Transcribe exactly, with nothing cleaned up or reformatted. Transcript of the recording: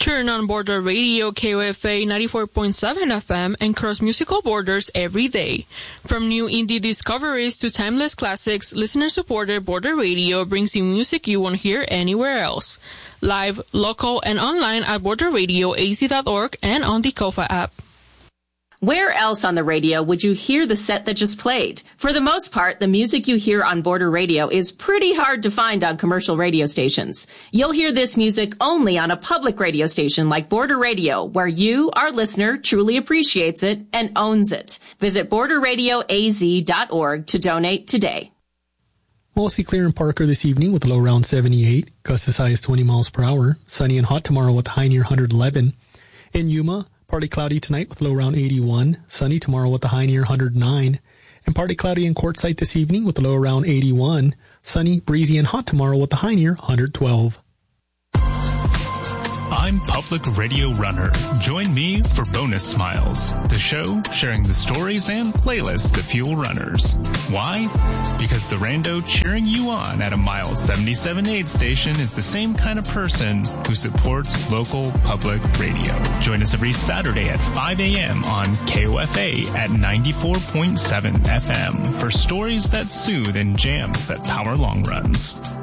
Turn on Border Radio K O F A ninety-four point seven F M and cross musical borders every day. From new indie discoveries to timeless classics, listener-supported Border Radio brings you music you won't hear anywhere else. Live, local, and online at border radio a z dot org and on the Kofa app. Where else on the radio would you hear the set that just played? For the most part, the music you hear on Border Radio is pretty hard to find on commercial radio stations. You'll hear this music only on a public radio station like Border Radio, where you, our listener, truly appreciates it and owns it. Visit border radio a z dot org to donate today. Mostly clear in Parker this evening with a low around seventy-eight, gusts as high as twenty miles per hour. Sunny and hot tomorrow with a high near one hundred eleven. In Yuma, partly cloudy tonight with low around eighty-one. Sunny tomorrow with a high near one hundred nine. And partly cloudy in Quartzsite this evening with a low around eighty-one. Sunny, breezy, and hot tomorrow with a high near one hundred twelve. I'm Public Radio Runner. Join me for Bonus Smiles, the show sharing the stories and playlists that fuel runners. Why? Because the rando cheering you on at a mile seventy-seven aid station is the same kind of person who supports local public radio. Join us every Saturday at five a.m. on K O F A at ninety-four point seven F M for stories that soothe and jams that power long runs.